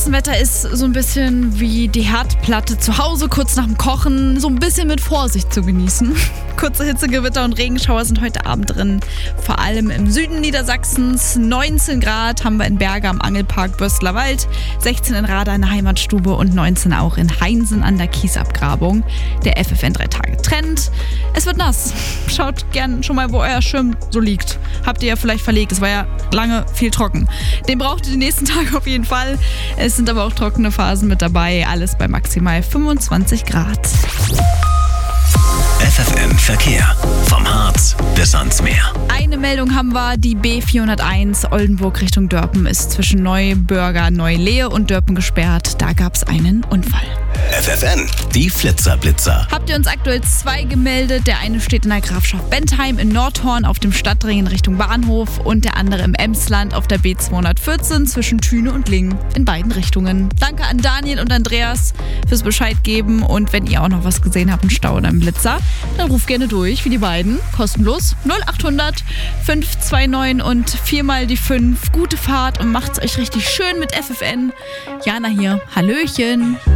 Sachsenwetter ist so ein bisschen wie die Herdplatte zu Hause, kurz nach dem Kochen, so ein bisschen mit Vorsicht zu genießen. Kurze Hitzegewitter und Regenschauer sind heute Abend drin, vor allem im Süden Niedersachsens. 19 Grad haben wir in Berge am Angelpark Böstlerwald, 16 in Rada in der Heimatstube und 19 auch in Heinsen an der Kiesabgrabung. Der FFN 3-Tage-Trend. Es wird nass. Schaut gern schon mal, wo euer Schirm so liegt. Habt ihr ja vielleicht verlegt, es war ja lange viel trocken. Den braucht ihr die nächsten Tage auf jeden Fall. Es sind aber auch trockene Phasen mit dabei. Alles bei maximal 25 Grad. FFN Verkehr. Vom Harz bis ans Meer. Eine Meldung haben wir, die B401 Oldenburg Richtung Dörpen ist zwischen Neubürger, Neulehe und Dörpen gesperrt. Da gab es einen Unfall. FFN, die Flitzer-Blitzer. Habt ihr uns aktuell 2 gemeldet? Der eine steht in der Grafschaft Bentheim in Nordhorn auf dem Stadtring in Richtung Bahnhof und der andere im Emsland auf der B214 zwischen Thüne und Lingen in beiden Richtungen. Danke an Daniel und Andreas fürs Bescheid geben und wenn ihr auch noch was gesehen habt, einen Stau oder einen Blitzer, dann ruft gerne durch, wie die beiden, kostenlos 0800 529 und 4 mal die 5. Gute Fahrt und macht's euch richtig schön mit FFN. Jana hier, Hallöchen.